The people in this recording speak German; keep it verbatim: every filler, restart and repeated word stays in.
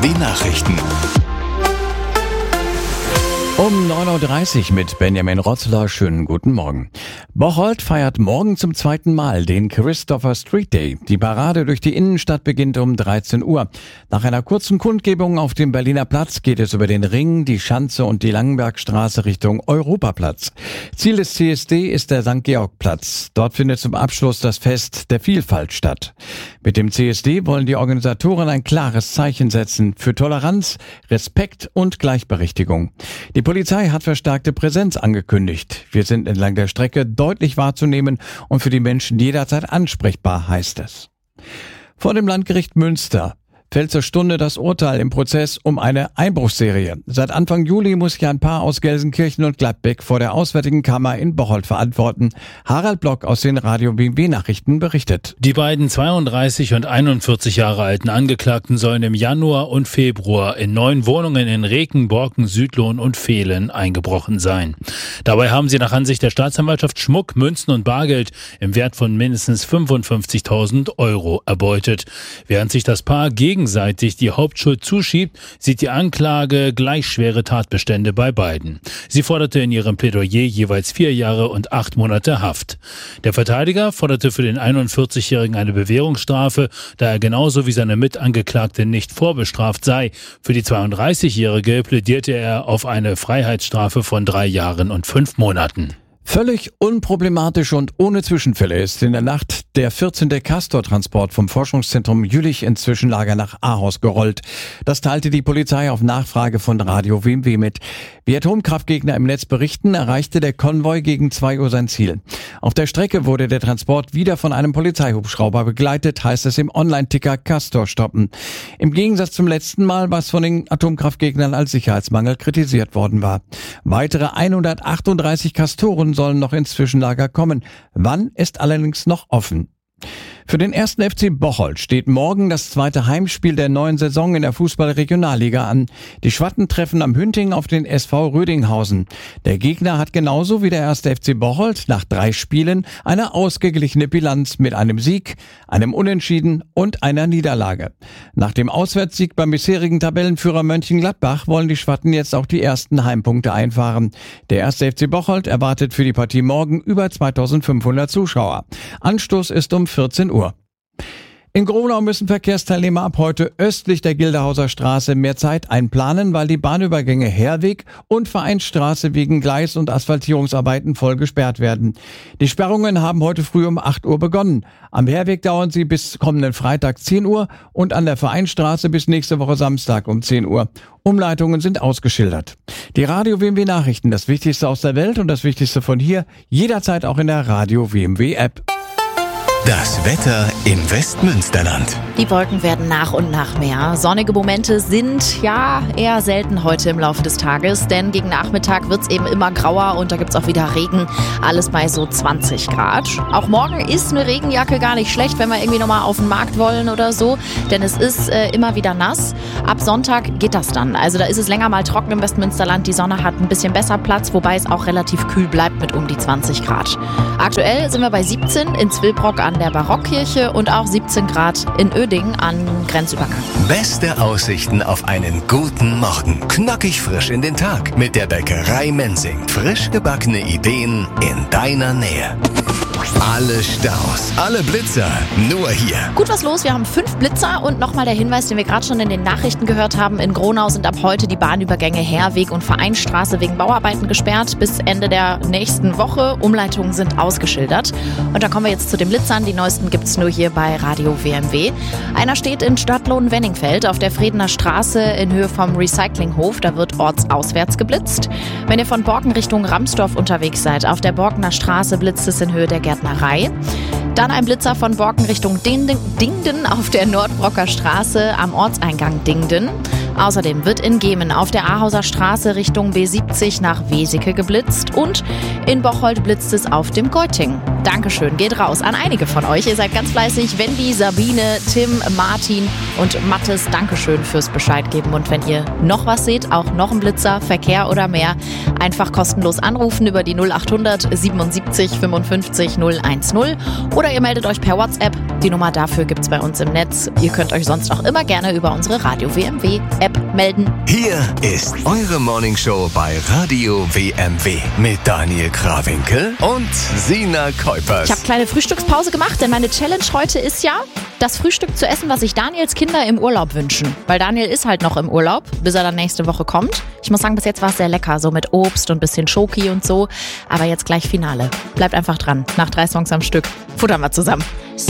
W M W Nachrichten. Um neun Uhr dreißig mit Benjamin Rotzler. Schönen guten Morgen. Bocholt feiert morgen zum zweiten Mal den Christopher Street Day. Die Parade durch die Innenstadt beginnt um dreizehn Uhr. Nach einer kurzen Kundgebung auf dem Berliner Platz geht es über den Ring, die Schanze und die Langenbergstraße Richtung Europaplatz. Ziel des C S D ist der Sankt Georg-Platz. Dort findet zum Abschluss das Fest der Vielfalt statt. Mit dem C S D wollen die Organisatoren ein klares Zeichen setzen für Toleranz, Respekt und Gleichberechtigung. Die Polizei hat verstärkte Präsenz angekündigt. Wir sind entlang der Strecke deutlich wahrzunehmen und für die Menschen jederzeit ansprechbar, heißt es. Vor dem Landgericht Münster fällt zur Stunde das Urteil im Prozess um eine Einbruchsserie. Seit Anfang Juli muss sich ein Paar aus Gelsenkirchen und Gladbeck vor der Auswärtigen Kammer in Bocholt verantworten. Harald Block aus den Radio W M W Nachrichten berichtet. Die beiden zweiunddreißig und einundvierzig Jahre alten Angeklagten sollen im Januar und Februar in neun Wohnungen in Reken, Borken, Südlohn und Vehlen eingebrochen sein. Dabei haben sie nach Ansicht der Staatsanwaltschaft Schmuck, Münzen und Bargeld im Wert von mindestens fünfundfünfzigtausend Euro erbeutet. Während sich das Paar gegen gegenseitig die Hauptschuld zuschiebt, sieht die Anklage gleich schwere Tatbestände bei beiden. Sie forderte in ihrem Plädoyer jeweils vier Jahre und acht Monate Haft. Der Verteidiger forderte für den einundvierzigjährigen eine Bewährungsstrafe, da er genauso wie seine Mitangeklagte nicht vorbestraft sei. Für die zweiunddreißigjährige plädierte er auf eine Freiheitsstrafe von drei Jahren und fünf Monaten. Völlig unproblematisch und ohne Zwischenfälle ist in der Nacht der vierzehnte Castor-Transport vom Forschungszentrum Jülich ins Zwischenlager nach Ahaus gerollt. Das teilte die Polizei auf Nachfrage von Radio W M W mit. Wie Atomkraftgegner im Netz berichten, erreichte der Konvoi gegen zwei Uhr sein Ziel. Auf der Strecke wurde der Transport wieder von einem Polizeihubschrauber begleitet, heißt es im Online-Ticker Castor stoppen. Im Gegensatz zum letzten Mal, was von den Atomkraftgegnern als Sicherheitsmangel kritisiert worden war. Weitere hundertachtunddreißig Castoren sollen noch ins Zwischenlager kommen. Wann ist allerdings noch offen. Für den ersten F C Bocholt steht morgen das zweite Heimspiel der neuen Saison in der Fußball-Regionalliga an. Die Schwatten treffen am Hünting auf den S V Rödinghausen. Der Gegner hat genauso wie der erste F C Bocholt nach drei Spielen eine ausgeglichene Bilanz mit einem Sieg, einem Unentschieden und einer Niederlage. Nach dem Auswärtssieg beim bisherigen Tabellenführer Mönchengladbach wollen die Schwatten jetzt auch die ersten Heimpunkte einfahren. Der erste F C Bocholt erwartet für die Partie morgen über zweitausendfünfhundert Zuschauer. Anstoß ist um vierzehn Uhr. In Gronau müssen Verkehrsteilnehmer ab heute östlich der Gildehauser Straße mehr Zeit einplanen, weil die Bahnübergänge Herweg und Vereinsstraße wegen Gleis- und Asphaltierungsarbeiten voll gesperrt werden. Die Sperrungen haben heute früh um acht Uhr begonnen. Am Herweg dauern sie bis kommenden Freitag zehn Uhr und an der Vereinsstraße bis nächste Woche Samstag um zehn Uhr. Umleitungen sind ausgeschildert. Die Radio W M W Nachrichten, das Wichtigste aus der Welt und das Wichtigste von hier, jederzeit auch in der Radio W M W App. Das Wetter im Westmünsterland. Die Wolken werden nach und nach mehr. Sonnige Momente sind ja eher selten heute im Laufe des Tages, denn gegen Nachmittag wird es eben immer grauer und da gibt es auch wieder Regen. Alles bei so zwanzig Grad. Auch morgen ist eine Regenjacke gar nicht schlecht, wenn wir irgendwie nochmal auf den Markt wollen oder so, denn es ist äh, immer wieder nass. Ab Sonntag geht das dann. Also da ist es länger mal trocken im Westmünsterland. Die Sonne hat ein bisschen besser Platz, wobei es auch relativ kühl bleibt mit um die zwanzig Grad. Aktuell sind wir bei siebzehn in Zwillbrock an der Barockkirche und auch siebzehn Grad in Uerdingen an Grenzübergang. Beste Aussichten auf einen guten Morgen. Knackig frisch in den Tag mit der Bäckerei Mensing. Frisch gebackene Ideen in deiner Nähe. Alle Staus, alle Blitzer, nur hier. Gut was los, wir haben fünf Blitzer und nochmal der Hinweis, den wir gerade schon in den Nachrichten gehört haben. In Gronau sind ab heute die Bahnübergänge Herweg und Vereinsstraße wegen Bauarbeiten gesperrt bis Ende der nächsten Woche. Umleitungen sind ausgeschildert. Und da kommen wir jetzt zu den Blitzern. Die neuesten gibt's nur hier bei Radio W M W. Einer steht in Stadtlohn-Wenningfeld auf der Fredener Straße in Höhe vom Recyclinghof. Da wird ortsauswärts geblitzt. Wenn ihr von Borken Richtung Ramsdorf unterwegs seid, auf der Borkener Straße blitzt es in Höhe der Gärtnerei. Dann ein Blitzer von Borken Richtung Dingden, Dingden auf der Nordbrocker Straße am Ortseingang Dingden. Außerdem wird in Gemen auf der Ahauser Straße Richtung B siebzig nach Weseke geblitzt und in Bocholt blitzt es auf dem Geuting. Dankeschön, geht raus an einige von euch. Ihr seid ganz fleißig. Wendy, Sabine, Tim, Martin Und Mattes, Dankeschön fürs Bescheid geben. Und wenn ihr noch was seht, auch noch einen Blitzer, Verkehr oder mehr, einfach kostenlos anrufen über die null achthundert siebenundsiebzig fünfundfünfzig null eins null oder ihr meldet euch per WhatsApp. Die Nummer dafür gibt's bei uns im Netz. Ihr könnt euch sonst auch immer gerne über unsere Radio W M W App melden. Hier ist eure Morningshow bei Radio W M W mit Daniel Krawinkel und Sina Kuipers. Ich habe kleine Frühstückspause gemacht, denn meine Challenge heute ist ja, das Frühstück zu essen, was sich Daniels Kinder im Urlaub wünschen. Weil Daniel ist halt noch im Urlaub, bis er dann nächste Woche kommt. Ich muss sagen, bis jetzt war es sehr lecker, so mit Obst und bisschen Schoki und so. Aber jetzt gleich Finale. Bleibt einfach dran. Nach drei Songs am Stück futtern wir zusammen.